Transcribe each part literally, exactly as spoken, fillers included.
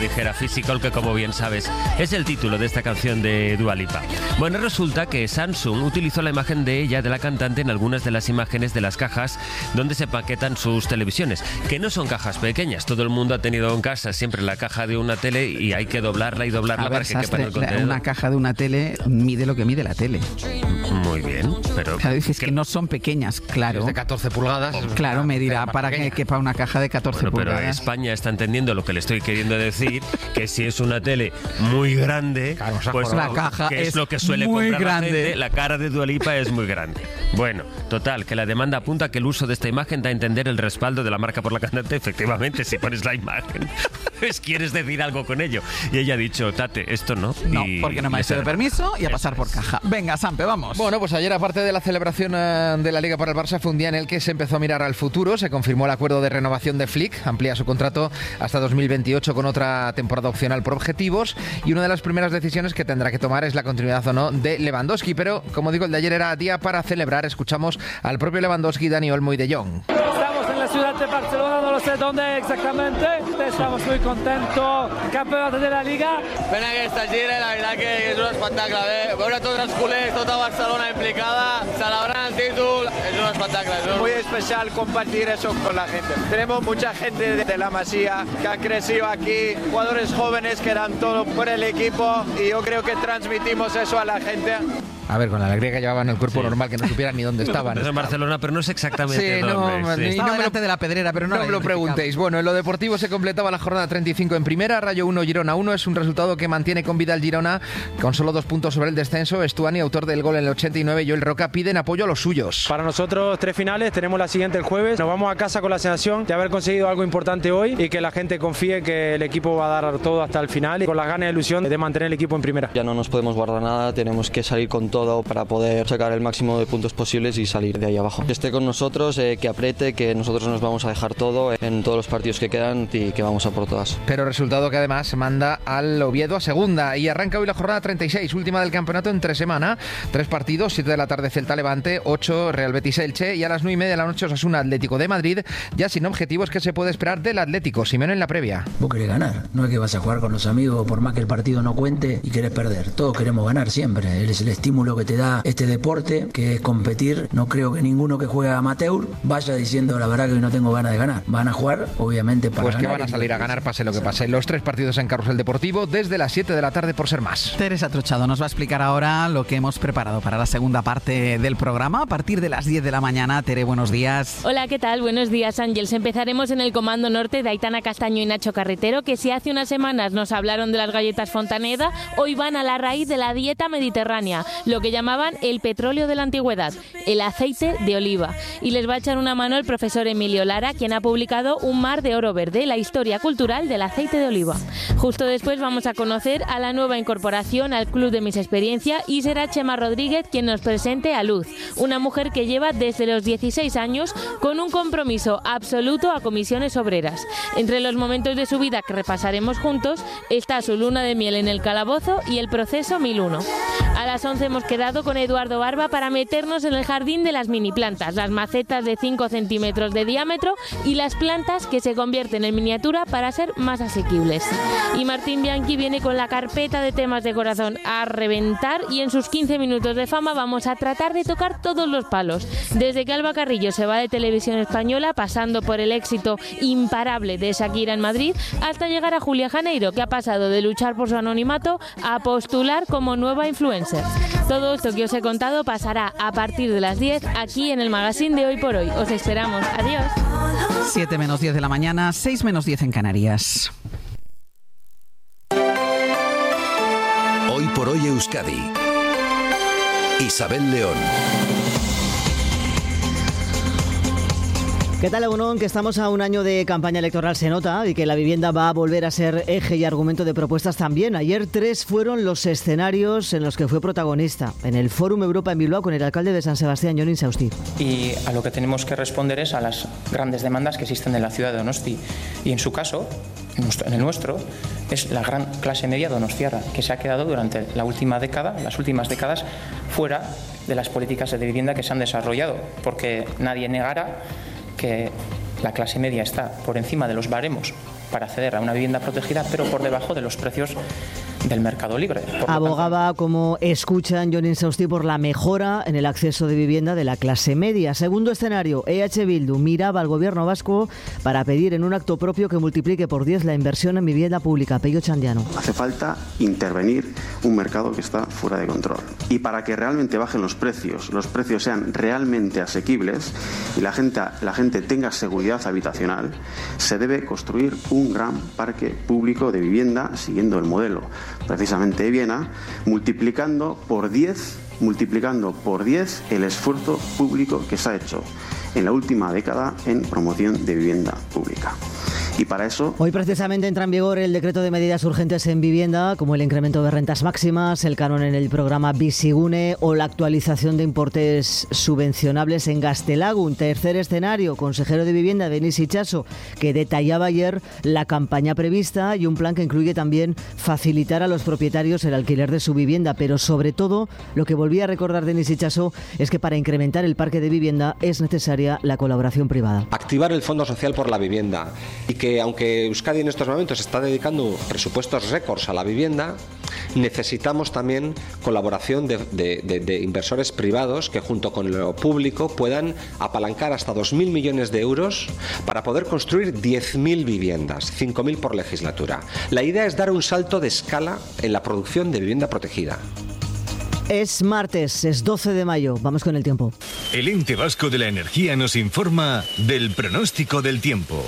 dijera Physical, que como bien sabes es el título de esta canción de Dua Lipa. Bueno, resulta que Samsung utilizó la imagen de ella, de la cantante, en algunas de las imágenes de las cajas donde se paquetan sus televisiones, que no son cajas pequeñas. Todo el mundo ha tenido en casa siempre la caja de una tele y hay que doblarla y doblarla ver, para que quepa en el contenedor. Una caja de una tele mide lo que mide la tele. Muy bien, pero... Claro, dices que, que no son pequeñas, claro. Es de catorce pulgadas. Claro, me dirá para pequeña. Que quepa una caja de catorce bueno, pulgadas. Pero España está entendiendo lo que le estoy queriendo decir, que si es una tele muy grande, claro, pues la caja que es, es lo que suele muy comprar grande. La gente, la cara de Dua Lipa es muy grande. Bueno, total, que la demanda apunta que el uso de esta imagen da a entender el respaldo de la marca por la cantante. Efectivamente, si pones la imagen, pues quieres decir algo con ello. Y ella ha dicho, Tate, esto no. No, y porque no me ha hecho de permiso y a pasar por caja. Venga, Sampe, vamos. Bueno, pues ayer, aparte de la celebración de la Liga para el Barça, fue un día en el que se empezó a mirar al futuro. Se confirmó el acuerdo de renovación de Flick, amplía su contrato hasta dos mil veintiocho con otra temporada opcional por objetivos, y una de las primeras decisiones que tendrá que tomar es la continuidad o no de Lewandowski. Pero, como digo, el de ayer era día para celebrar. Escuchamos al propio Lewandowski, Dani Olmo y De Jong. Estamos en la ciudad de Barcelona, no lo sé dónde exactamente. Estamos muy contentos, campeonato de la Liga. Pena que esta gira, la verdad que és un espectacle. Eh? Veure tots els culers, tota Barcelona implicada, celebrant el títol, es un espectacle. Es un... Muy especial compartir eso con la gente. Tenemos mucha gente de la Masía que ha crecido aquí, jugadores jóvenes que dan todo por el equipo, y yo creo que transmitimos eso a la gente. A ver, con la alegría que llevaban el cuerpo sí. normal, que no supieran ni dónde estaban. Es en Barcelona, pero no sé exactamente sí, dónde. No, sí. ni, Estaba no me lo de la pedrera, pero no, no me lo preguntéis. Bueno, en lo deportivo se completaba la jornada treinta y cinco en primera, Rayo uno, Girona uno. Es un resultado que mantiene con vida al Girona con solo dos puntos sobre el descenso. Estuani, autor del gol en el ochenta y nueve, y Joel Roca piden apoyo a los suyos. Para nosotros, tres finales, tenemos la siguiente el jueves. Nos vamos a casa con la sensación de haber conseguido algo importante hoy y que la gente confíe que el equipo va a dar todo hasta el final y con las ganas y ilusión de mantener el equipo en primera. Ya no nos podemos guardar nada, tenemos que salir con todo para poder sacar el máximo de puntos posibles y salir de ahí abajo. Que esté con nosotros, eh, que apriete, que nosotros nos vamos a dejar todo en todos los partidos que quedan y que vamos a por todas. Pero resultado que además manda al Oviedo a segunda, y arranca hoy la jornada treinta y seis, última del campeonato en tres semanas. Tres partidos, siete de la tarde Celta Levante, ocho Real Betis Elche, y a las nueve y media de la noche Osasuna Atlético de Madrid, ya sin objetivos. Que se puede esperar del Atlético? Simeone en la previa. Vos querés ganar, no es que vas a jugar con los amigos por más que el partido no cuente y querés perder. Todos queremos ganar siempre, es el estímulo que te da este deporte, que es competir. No creo que ninguno que juega amateur vaya diciendo la verdad que no tengo ganas de ganar. Van a jugar, obviamente, para pues ganar. Pues que van a salir a ganar pase lo que pase. Los tres partidos en Carrusel Deportivo desde las siete de la tarde, por ser más. Teresa Trochado nos va a explicar ahora lo que hemos preparado para la segunda parte del programa a partir de las diez de la mañana. Tere, buenos días. Hola, ¿qué tal? Buenos días, Ángels. Empezaremos en el Comando Norte de Aitana Castaño y Nacho Carretero, que si hace unas semanas nos hablaron de las galletas Fontaneda, hoy van a la raíz de la dieta mediterránea, lo que llamaban el petróleo de la antigüedad, el aceite de oliva. Y les va a echar una mano el profesor Emilio Lara, quien ha publicado Un mar de oro verde, la historia cultural del aceite de oliva. Justo después vamos a conocer a la nueva incorporación al Club de Mis Experiencia, y será Chema Rodríguez quien nos presente a Luz, una mujer que lleva desde los dieciséis años con un compromiso absoluto a comisiones obreras. Entre los momentos de su vida que repasaremos juntos está su luna de miel en el calabozo y el proceso mil uno. A las once hemos quedado con Eduardo Barba para meternos en el jardín de las mini plantas, las macetas de cinco centímetros de diámetro y las plantas que se convierten en miniatura para ser más asequibles. Y Martín Bianchi viene con la carpeta de temas de corazón a reventar, y en sus quince minutos de fama vamos a tratar de tocar todos los palos, desde que Alba Carrillo se va de Televisión Española, pasando por el éxito imparable de Shakira en Madrid, hasta llegar a Julia Janeiro, que ha pasado de luchar por su anonimato a postular como nueva influencer. Todo esto que os he contado pasará a partir de las diez aquí en el magazine de Hoy por Hoy. Os esperamos. Adiós. siete menos diez de la mañana, seis menos diez en Canarias. Hoy por Hoy Euskadi. Isabel León. ¿Qué tal, Egunon? Que estamos a un año de campaña electoral, se nota, y que la vivienda va a volver a ser eje y argumento de propuestas también. Ayer tres fueron los escenarios en los que fue protagonista. En el Fórum Europa en Bilbao con el alcalde de San Sebastián, Jon Insausti. Y a lo que tenemos que responder es a las grandes demandas que existen en la ciudad de Donosti. Y en su caso, en el nuestro, es la gran clase media donostiarra, que se ha quedado durante la última década, las últimas décadas, fuera de las políticas de vivienda que se han desarrollado, porque nadie negará que la clase media está por encima de los baremos para acceder a una vivienda protegida, pero por debajo de los precios del mercado libre. Abogaba, como escuchan, Jon Insausti, por la mejora en el acceso de vivienda de la clase media. Segundo escenario, E H Bildu miraba al gobierno vasco para pedir en un acto propio que multiplique por diez la inversión en vivienda pública. Pello Chandiano. Hace falta intervenir un mercado que está fuera de control. Y para que realmente bajen los precios, los precios sean realmente asequibles y la gente, la gente tenga seguridad habitacional, se debe construir un gran parque público de vivienda siguiendo el modelo precisamente de Viena, multiplicando por diez, multiplicando por diez el esfuerzo público que se ha hecho en la última década en promoción de vivienda pública. Y para eso... Hoy precisamente entra en vigor el decreto de medidas urgentes en vivienda, como el incremento de rentas máximas, el canon en el programa Bizigune o la actualización de importes subvencionables en Gaztelagun. Tercer escenario, consejero de Vivienda Denis Itxaso, que detallaba ayer la campaña prevista y un plan que incluye también facilitar a los propietarios el alquiler de su vivienda. Pero sobre todo, lo que volvía a recordar Denis Itxaso es que para incrementar el parque de vivienda es necesaria la colaboración privada. Activar el Fondo Social por la Vivienda y que aunque Euskadi en estos momentos está dedicando presupuestos récords a la vivienda, necesitamos también colaboración de, de, de, de inversores privados que junto con lo público puedan apalancar hasta dos mil millones de euros para poder construir diez mil viviendas, cinco mil por legislatura. La idea es dar un salto de escala en la producción de vivienda protegida. Es martes, es doce de mayo. Vamos con el tiempo. El Ente Vasco de la Energía nos informa del pronóstico del tiempo.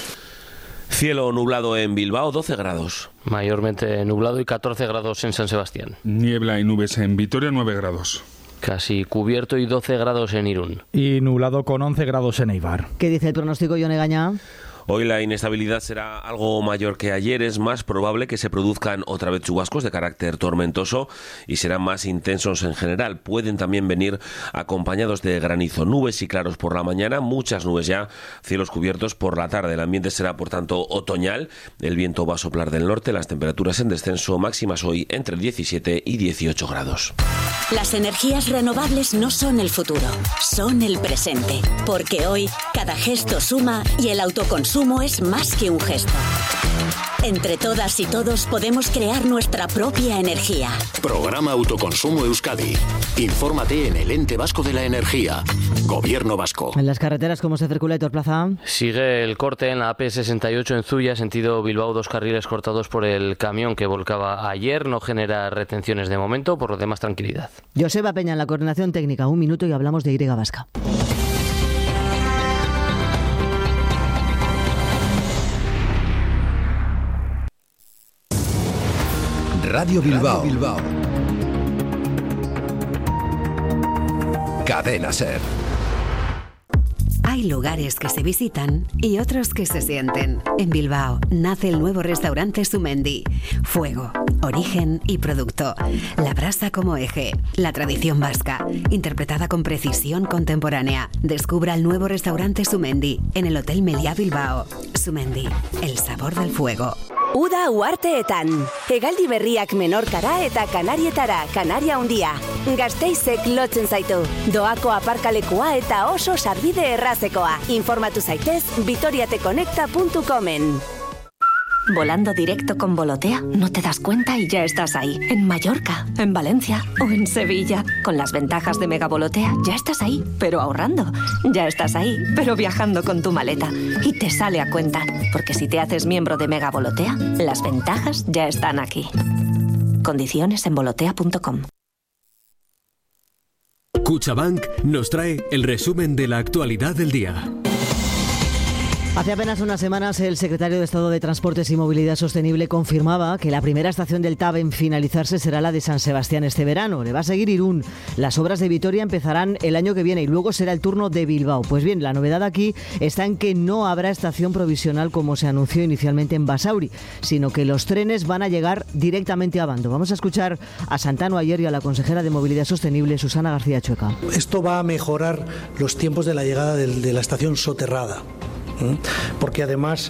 Cielo nublado en Bilbao, doce grados. Mayormente nublado y catorce grados en San Sebastián. Niebla y nubes en Vitoria, nueve grados. Casi cubierto y doce grados en Irún. Y nublado con once grados en Eibar. ¿Qué dice el pronóstico, Yone Gañá? Hoy la inestabilidad será algo mayor que ayer. Es más probable que se produzcan otra vez chubascos de carácter tormentoso y serán más intensos en general. Pueden también venir acompañados de granizo. Nubes y claros por la mañana, muchas nubes ya, cielos cubiertos por la tarde. El ambiente será, por tanto, otoñal. El viento va a soplar del norte. Las temperaturas en descenso, máximas hoy entre diecisiete y dieciocho grados. Las energías renovables no son el futuro, son el presente. Porque hoy cada gesto suma y el autoconsumo es más que un gesto. Entre todas y todos podemos crear nuestra propia energía. Programa Autoconsumo Euskadi. Infórmate en el Ente Vasco de la Energía. Gobierno Vasco. En las carreteras, ¿cómo se circula, Héctor Plaza? Sigue el corte en la A P sesenta y ocho en Zuya, sentido Bilbao, dos carriles cortados por el camión que volcaba ayer. No genera retenciones de momento, por lo demás tranquilidad. Joseba Peña en la coordinación técnica. Un minuto y hablamos de Y Vasca. Radio Bilbao. Radio Bilbao. Cadena SER. Hay lugares que se visitan y otros que se sienten. En Bilbao nace el nuevo restaurante Sumendi. Fuego, origen y producto. La brasa como eje. La tradición vasca, interpretada con precisión contemporánea. Descubra el nuevo restaurante Sumendi en el Hotel Meliá Bilbao. Sumendi, el sabor del fuego. Uda uarteetan. Hegaldi berriak menorkara eta kanarietara, kanaria handia. Gasteizek lotzen zaitu. Doako aparkalekua eta oso sarbide errazekoa. Informatu zaitez vitoriateconecta punto comen. Volando directo con Volotea, no te das cuenta y ya estás ahí. En Mallorca, en Valencia o en Sevilla. Con las ventajas de Mega Volotea ya estás ahí, pero ahorrando. Ya estás ahí, pero viajando con tu maleta. Y te sale a cuenta, porque si te haces miembro de Mega Volotea, las ventajas ya están aquí. Condiciones en volotea punto com. Cuchabank nos trae el resumen de la actualidad del día. Hace apenas unas semanas el secretario de Estado de Transportes y Movilidad Sostenible confirmaba que la primera estación del T A V en finalizarse será la de San Sebastián este verano. Le va a seguir Irún. Las obras de Vitoria empezarán el año que viene y luego será el turno de Bilbao. Pues bien, la novedad aquí está en que no habrá estación provisional como se anunció inicialmente en Basauri, sino que los trenes van a llegar directamente a Abando. Vamos a escuchar a Santano ayer y a la consejera de Movilidad Sostenible, Susana García Chueca. Esto va a mejorar los tiempos de la llegada de, de la estación soterrada, porque además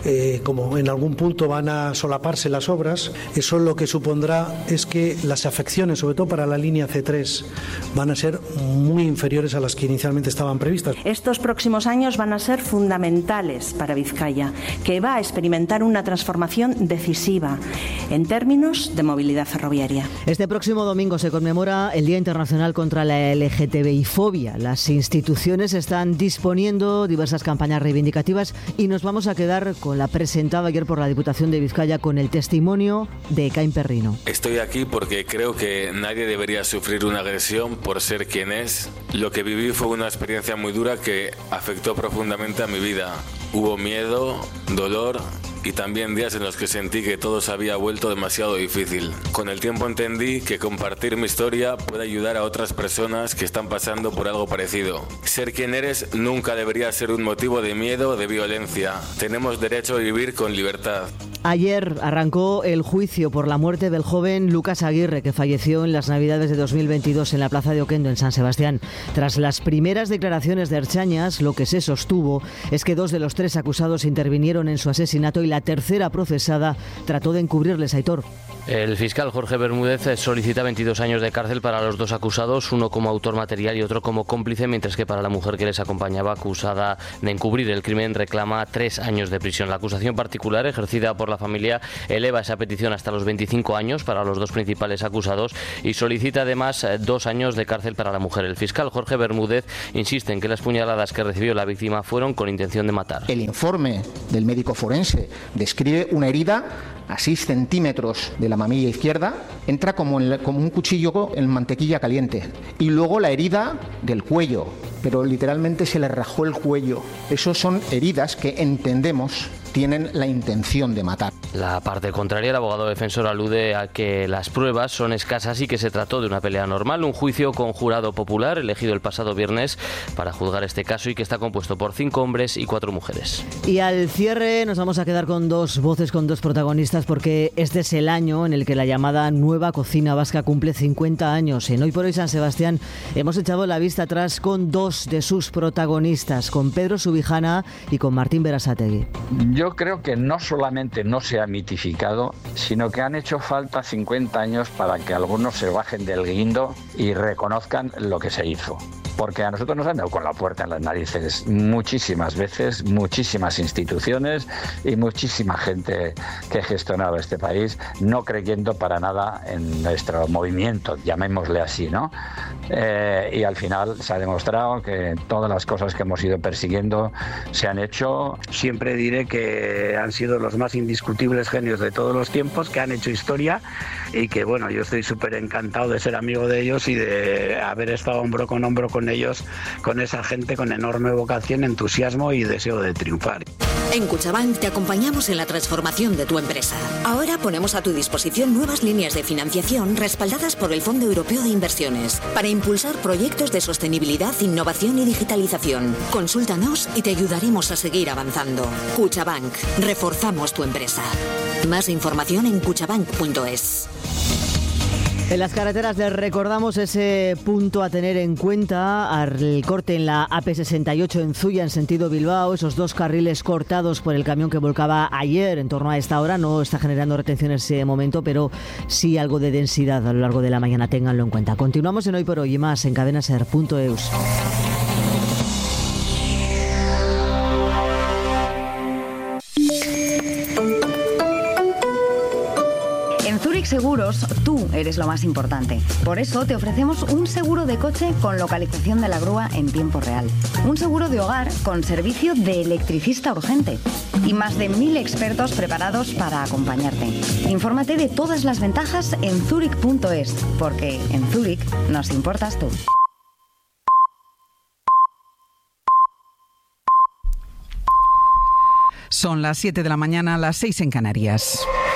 eh, como en algún punto van a solaparse las obras, eso lo que supondrá es que las afecciones, sobre todo para la línea C tres, van a ser muy inferiores a las que inicialmente estaban previstas. Estos próximos años van a ser fundamentales para Vizcaya, que va a experimentar una transformación decisiva en términos de movilidad ferroviaria. Este próximo domingo se conmemora el Día Internacional contra la L G T B I fobia. Las instituciones están disponiendo diversas campañas reivindicativas y nos vamos a quedar con la presentada ayer por la Diputación de Vizcaya con el testimonio de Caín Perrino. Estoy aquí porque creo que nadie debería sufrir una agresión por ser quien es. Lo que viví fue una experiencia muy dura que afectó profundamente a mi vida. Hubo miedo, dolor y también días en los que sentí que todo se había vuelto demasiado difícil. Con el tiempo entendí que compartir mi historia puede ayudar a otras personas que están pasando por algo parecido. Ser quien eres nunca debería ser un motivo de miedo o de violencia. Tenemos derecho a vivir con libertad. Ayer arrancó el juicio por la muerte del joven Lucas Aguirre, que falleció en las Navidades de dos mil veintidós en la Plaza de Oquendo, en San Sebastián. Tras las primeras declaraciones de Ertzañas, lo que se sostuvo es que dos de los tres acusados intervinieron en su asesinato y la tercera procesada trató de encubrirles, Aitor. El fiscal Jorge Bermúdez solicita veintidós años de cárcel para los dos acusados, uno como autor material y otro como cómplice, mientras que para la mujer que les acompañaba, acusada de encubrir el crimen, reclama tres años de prisión. La acusación particular, ejercida por la familia, eleva esa petición hasta los veinticinco años para los dos principales acusados y solicita además dos años de cárcel para la mujer. El fiscal Jorge Bermúdez insiste en que las puñaladas que recibió la víctima fueron con intención de matar. El informe del médico forense describe una herida a seis centímetros de la mamilla izquierda, entra como, en, como un cuchillo en mantequilla caliente. Y luego la herida del cuello, pero literalmente se le rajó el cuello. Esas son heridas que entendemos tienen la intención de matar. La parte contraria, el abogado defensor, alude a que las pruebas son escasas y que se trató de una pelea normal, un juicio con jurado popular elegido el pasado viernes para juzgar este caso y que está compuesto por cinco hombres y cuatro mujeres. Y al cierre nos vamos a quedar con dos voces, con dos protagonistas, porque este es el año en el que la llamada Nueva Cocina Vasca cumple cincuenta años. En Hoy por Hoy San Sebastián hemos echado la vista atrás con dos de sus protagonistas, con Pedro Subijana y con Martín Berasategui. Yo creo que no solamente no se ha mitificado, sino que han hecho falta cincuenta años para que algunos se bajen del guindo y reconozcan lo que se hizo. Porque a nosotros nos han dado con la puerta en las narices muchísimas veces, muchísimas instituciones y muchísima gente que gestionaba este país, no creyendo para nada en nuestro movimiento, llamémosle así, ¿no? Eh, y al final se ha demostrado que todas las cosas que hemos ido persiguiendo se han hecho. Siempre diré que han sido los más indiscutibles genios de todos los tiempos, que han hecho historia y que, bueno, yo estoy súper encantado de ser amigo de ellos y de haber estado hombro con hombro con ellos, con esa gente con enorme vocación, entusiasmo y deseo de triunfar. En Cuchabank te acompañamos en la transformación de tu empresa. Ahora ponemos a tu disposición nuevas líneas de financiación respaldadas por el Fondo Europeo de Inversiones para impulsar proyectos de sostenibilidad, innovación y digitalización. Consúltanos y te ayudaremos a seguir avanzando. Cuchabank, reforzamos tu empresa. Más información en cuchabank punto es. En las carreteras les recordamos ese punto a tener en cuenta, el corte en la A P sesenta y ocho en Zuya en sentido Bilbao, esos dos carriles cortados por el camión que volcaba ayer en torno a esta hora. No está generando retención en ese momento, pero sí algo de densidad a lo largo de la mañana, ténganlo en cuenta. Continuamos en Hoy por Hoy y más en cadena ser punto eus. Seguros, tú eres lo más importante. Por eso te ofrecemos un seguro de coche con localización de la grúa en tiempo real. Un seguro de hogar con servicio de electricista urgente. Y más de mil expertos preparados para acompañarte. Infórmate de todas las ventajas en zurich punto es, porque en Zurich nos importas tú. Son las siete de la mañana, las seis en Canarias.